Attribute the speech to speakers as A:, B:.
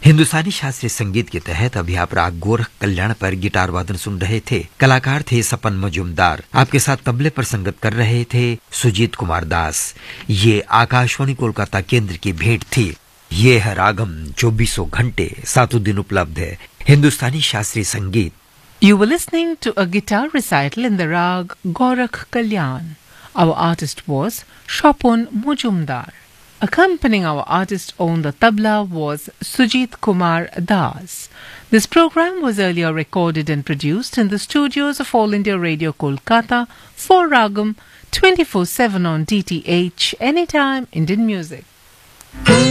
A: हिंदुस्तानी शास्त्रीय संगीत के तहत अभी आप राग गोरख कल्याण पर गिटार वादन सुन रहे थे। कलाकार थे सपन मजूमदार। आपके साथ तबले पर संगत कर रहे थे सुजीत कुमार दास। ये आकाशवाणी कोलकाता केंद्र की भेंट थी। ये है रागम 24 घंटे 7 दिन उपलब्ध है हिंदुस्तानी शास्त्रीय संगीत।
B: You were listening to a guitar recital in the rag Gorakh Kalyan. Our artist was Shopon Mujumdar. Accompanying our artist on the tabla was Sujit Kumar Das. This program was earlier recorded and produced in the studios of All India Radio Kolkata for Ragam 24/7 on DTH, anytime Indian music.